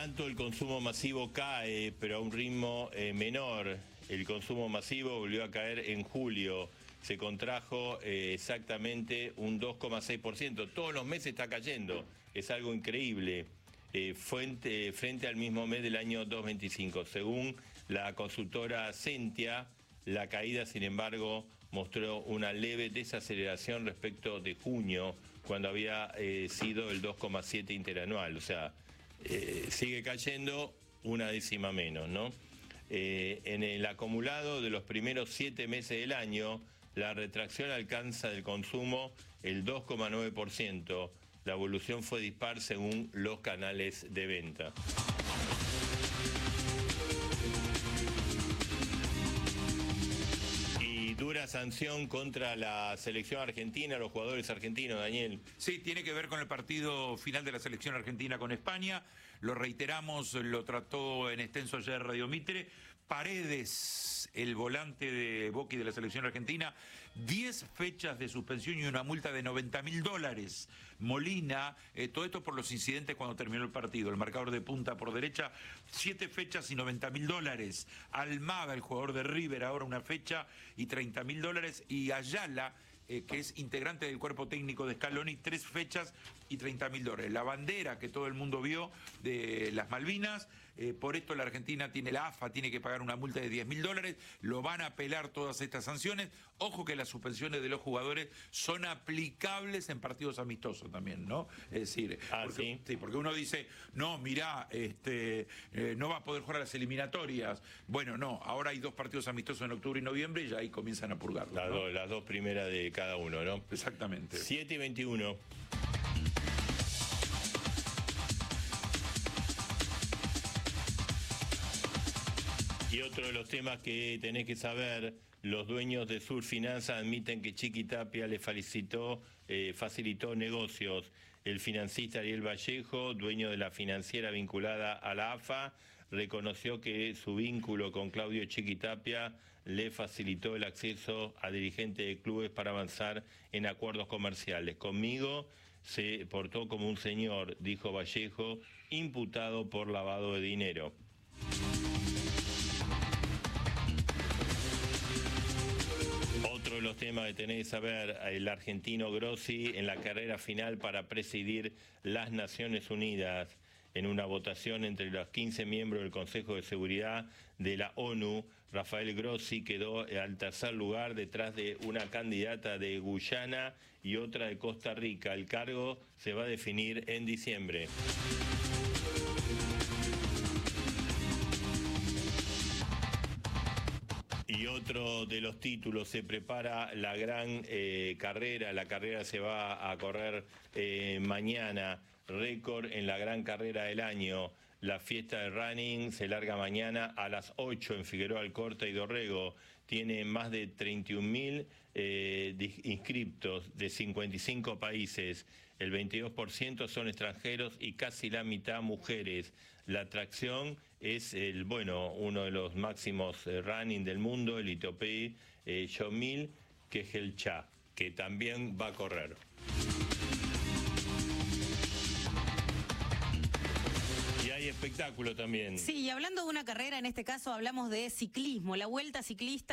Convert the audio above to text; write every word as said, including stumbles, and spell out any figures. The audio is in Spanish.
tanto, el consumo masivo cae, pero a un ritmo eh, menor. El consumo masivo volvió a caer en julio. Se contrajo eh, exactamente un dos coma seis por ciento. Todos los meses está cayendo. Es algo increíble. Eh, frente, frente al mismo mes del año dos mil veinticinco. Según la consultora Sentia, la caída, sin embargo, mostró una leve desaceleración respecto de junio, cuando había eh, sido el dos coma siete interanual. O sea, eh, sigue cayendo una décima menos, ¿no? Eh, en el acumulado de los primeros siete meses del año, la retracción alcanza del consumo el dos coma nueve por ciento. La evolución fue dispar según los canales de venta. Dura sanción contra la selección argentina, los jugadores argentinos, Daniel. Sí, tiene que ver con el partido final de la selección argentina con España. Lo reiteramos, lo trató en extenso ayer Radio Mitre. Paredes, el volante de Boca y de la selección argentina, diez fechas de suspensión y una multa de noventa mil dólares. Molina, eh, todo esto por los incidentes cuando terminó el partido. El marcador de punta por derecha, siete fechas y noventa mil dólares. Almada, el jugador de River, ahora una fecha y treinta mil dólares. Y Ayala, eh, que es integrante del cuerpo técnico de Scaloni, tres fechas y treinta mil dólares. La bandera que todo el mundo vio de las Malvinas, eh, por esto la Argentina tiene, la A F A tiene que pagar una multa de diez mil dólares, lo van a apelar todas estas sanciones. Ojo que las suspensiones de los jugadores son aplicables en partidos amistosos también, ¿no? Es decir, ah, porque, ¿sí? Sí, porque uno dice, no, mirá, este, eh, no va a poder jugar a las eliminatorias. Bueno, no, ahora hay dos partidos amistosos en octubre y noviembre y ya ahí comienzan a purgarlo, Las, ¿no? dos, las dos primeras de cada uno, ¿no? Exactamente. siete y veintiuno. Y otro de los temas que tenés que saber, los dueños de Sur Finanzas admiten que Chiqui Tapia le facilitó, eh, facilitó negocios. El financista Ariel Vallejo, dueño de la financiera vinculada a la A F A, reconoció que su vínculo con Claudio Chiqui Tapia le facilitó el acceso a dirigentes de clubes para avanzar en acuerdos comerciales. Conmigo se portó como un señor, dijo Vallejo, imputado por lavado de dinero. Otro de los temas que tenés que saber, el argentino Grossi en la carrera final para presidir las Naciones Unidas. En una votación entre los quince miembros del Consejo de Seguridad de la ONU, Rafael Grossi quedó al tercer lugar detrás de una candidata de Guyana y otra de Costa Rica. El cargo se va a definir en diciembre. Y otro de los títulos, se prepara la gran eh, carrera, la carrera se va a correr eh, mañana, récord en la gran carrera del año. La fiesta de running se larga mañana a las ocho en Figueroa Alcorta y Dorrego. Tiene más de treinta y un mil eh, inscriptos de cincuenta y cinco países. El veintidós por ciento son extranjeros y casi la mitad mujeres. La atracción es el, bueno, uno de los máximos eh, running del mundo, el etiopí eh, Yomil Kejelcha, que también va a correr. Hay espectáculo también. Sí, y hablando de una carrera, en este caso hablamos de ciclismo, la Vuelta Ciclista.